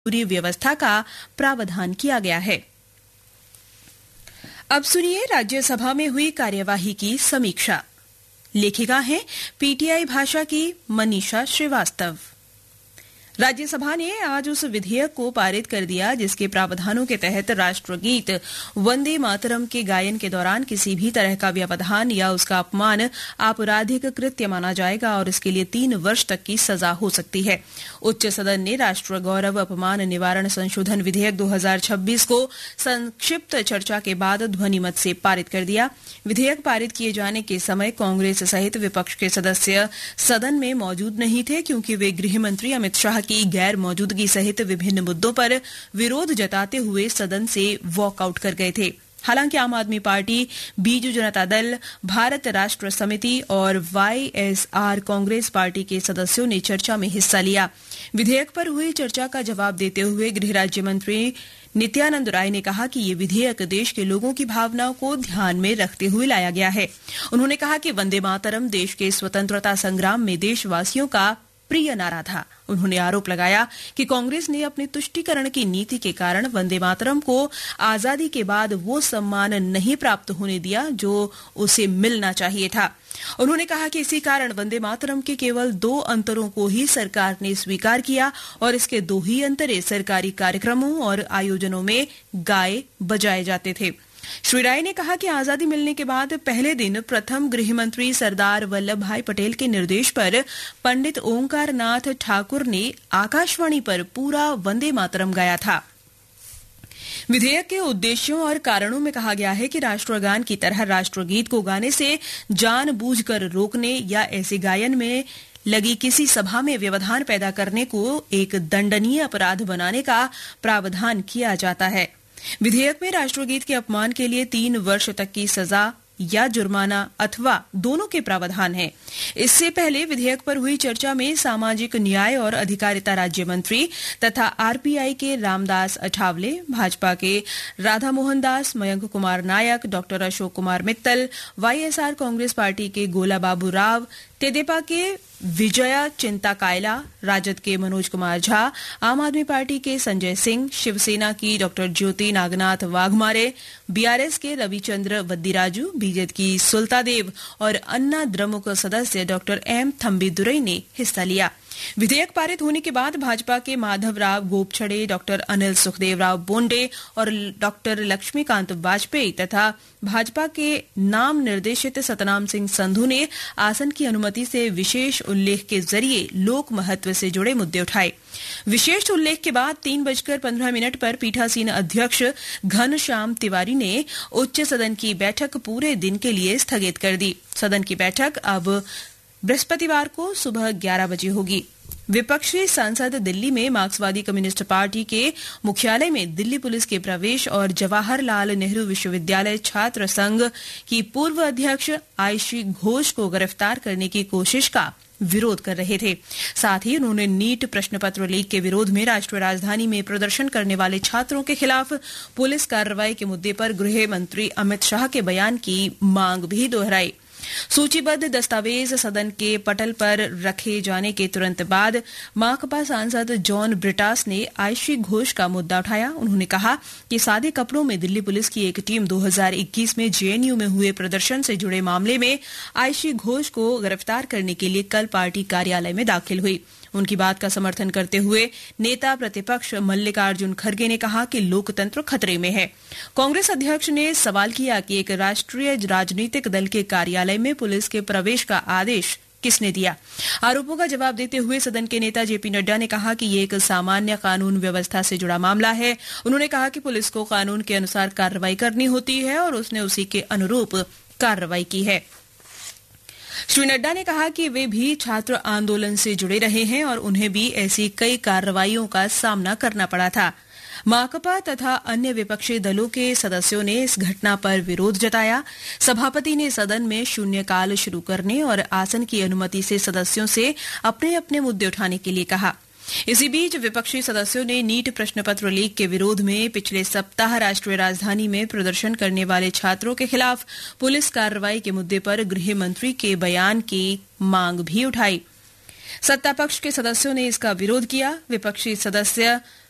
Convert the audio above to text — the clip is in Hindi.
पूरी व्यवस्था का प्रावधान किया गया है। अब सुनिए राज्यसभा में हुई कार्यवाही की समीक्षा। लेखिका हैं पीटीआई भाषा की मनीषा श्रीवास्तव। राज्यसभा ने आज उस विधेयक को पारित कर दिया जिसके प्रावधानों के तहत राष्ट्रगीत वंदे मातरम के गायन के दौरान किसी भी तरह का व्यवधान या उसका अपमान आपराधिक कृत्य माना जाएगा और इसके लिए 3 वर्ष तक की सजा हो सकती है। उच्च सदन ने राष्ट्र गौरव अपमान निवारण संशोधन विधेयक 2026 को संक्षिप्त चर्चा के बाद ध्वनिमत से पारित कर दिया। विधेयक पारित किए जाने के समय कांग्रेस सहित विपक्ष के सदस्य सदन में मौजूद नहीं थे क्योंकि वे गृह मंत्री अमित शाह की गैर मौजूदगी सहित विभिन्न मुद्दों पर विरोध जताते हुए सदन से वॉकआउट कर गए थे। हालांकि आम आदमी पार्टी, बीजू जनता दल, भारत राष्ट्र समिति और वाईएसआर कांग्रेस पार्टी के सदस्यों ने चर्चा में हिस्सा लिया। विधेयक पर हुई चर्चा का जवाब देते हुए गृह राज्य मंत्री नित्यानंद राय ने कहा कि ये विधेयक देश के लोगों की भावनाओं को ध्यान में रखते हुए लाया गया है। उन्होंने कहा कि वंदे मातरम देश के स्वतंत्रता संग्राम में देशवासियों का प्रिय नारा था। उन्होंने आरोप लगाया कि कांग्रेस ने अपनी तुष्टीकरण की नीति के कारण वंदे मातरम को आजादी के बाद वो सम्मान नहीं प्राप्त होने दिया जो उसे मिलना चाहिए था। उन्होंने कहा कि इसी कारण वंदे मातरम के केवल 2 अंतरों को ही सरकार ने स्वीकार किया और इसके 2 ही अंतरे सरकारी कार्यक्रमों और आयोजनों में गाए बजाए जाते थे। श्री राय ने कहा कि आजादी मिलने के बाद पहले दिन प्रथम गृह मंत्री सरदार वल्लभ भाई पटेल के निर्देश पर पंडित ओंकार नाथ ठाकुर ने आकाशवाणी पर पूरा वंदे मातरम गाया था। विधेयक के उद्देश्यों और कारणों में कहा गया है कि राष्ट्रगान की तरह राष्ट्रगीत को गाने से जानबूझकर रोकने या ऐसे गायन में लगी किसी सभा में व्यवधान पैदा करने को एक दंडनीय अपराध बनाने का प्रावधान किया जाता है। विधेयक में राष्ट्रगीत के अपमान के लिए 3 वर्ष तक की सजा या जुर्माना अथवा दोनों के प्रावधान हैं। इससे पहले विधेयक पर हुई चर्चा में सामाजिक न्याय और अधिकारिता राज्य मंत्री तथा आरपीआई के रामदास अठावले, भाजपा के Radha Mohan Das, Mayank Kumar Nayak, doctor Ashok Kumar Mittal, YSR Congress party के गोला बाबू राव, तेदेपा के विजया चिंता कायला, राजद के मनोज कुमार झा, आम आदमी पार्टी के संजय सिंह, शिवसेना की डॉक्टर ज्योति नागनाथ वाघमारे, बीआरएस के रविचंद्र वद्दीराजू, बीजेपी की सुलता देव और अन्ना द्रमुक सदस्य डॉक्टर एम थम्बीदुरई ने हिस्सा लिया। विधेयक पारित होने के बाद भाजपा के माधवराव गोपछड़े, डॉक्टर अनिल सुखदेवराव बोंडे और डॉक्टर लक्ष्मीकांत वाजपेयी तथा भाजपा के नाम निर्देशित सतनाम सिंह संधू ने आसन की अनुमति से विशेष उल्लेख के जरिए लोक महत्व से जुड़े मुद्दे उठाए। विशेष उल्लेख के बाद 3:15 पर पीठासीन अध्यक्ष घनश्याम तिवारी ने उच्च सदन की बैठक पूरे दिन के लिए स्थगित कर दी। सदन की बैठक अब बृहस्पतिवार को सुबह 11 बजे होगी। विपक्षी सांसद दिल्ली में मार्क्सवादी कम्युनिस्ट पार्टी के मुख्यालय में दिल्ली पुलिस के प्रवेश और जवाहरलाल नेहरू विश्वविद्यालय छात्र संघ की पूर्व अध्यक्ष आयशी घोष को गिरफ्तार करने की कोशिश का विरोध कर रहे थे। साथ ही उन्होंने नीट प्रश्न पत्र लीक के विरोध में राष्ट्रीय राजधानी में प्रदर्शन करने वाले छात्रों के खिलाफ पुलिस कार्रवाई के मुद्दे पर गृह मंत्री अमित शाह के बयान की मांग भी दोहराई। सूचीबद्ध दस्तावेज सदन के पटल पर रखे जाने के तुरंत बाद माकपा सांसद जॉन ब्रिटास ने आयशी घोष का मुद्दा उठाया। उन्होंने कहा कि सादे कपड़ों में दिल्ली पुलिस की एक टीम 2021 में जेएनयू में हुए प्रदर्शन से जुड़े मामले में आयशी घोष को गिरफ्तार करने के लिए कल पार्टी कार्यालय में दाखिल हुई। उनकी बात का समर्थन करते हुए नेता प्रतिपक्ष मल्लिकार्जुन खड़गे ने कहा कि लोकतंत्र खतरे में है। कांग्रेस अध्यक्ष ने सवाल किया कि एक राष्ट्रीय राजनीतिक दल के कार्यालय में पुलिस के प्रवेश का आदेश किसने दिया। आरोपों का जवाब देते हुए सदन के नेता जेपी नड्डा ने कहा कि ये एक सामान्य कानून व्यवस्था से जुड़ा मामला है। उन्होंने कहा कि पुलिस को कानून के अनुसार कार्रवाई करनी होती है और उसने उसी के अनुरूप कार्रवाई की है। श्री नड्डा ने कहा कि वे भी छात्र आंदोलन से जुड़े रहे हैं और उन्हें भी ऐसी कई कार्रवाइयों का सामना करना पड़ा था। माकपा तथा अन्य विपक्षी दलों के सदस्यों ने इस घटना पर विरोध जताया। सभापति ने सदन में शून्यकाल शुरू करने और आसन की अनुमति से सदस्यों से अपने अपने मुद्दे उठाने के लिए कहा। इसी बीच विपक्षी सदस्यों ने नीट प्रश्न पत्र लीक के विरोध में पिछले सप्ताह राष्ट्रीय राजधानी में प्रदर्शन करने वाले छात्रों के खिलाफ पुलिस कार्रवाई के मुद्दे पर गृह मंत्री के बयान की मांग भी उठाई। सत्तापक्ष के सदस्यों ने इसका विरोध किया। विपक्षी सदस्य